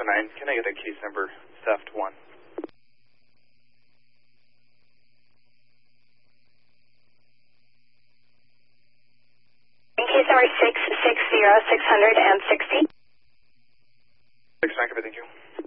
9, can I get a case number theft 1? Case number 660-660. 6 9, thank you.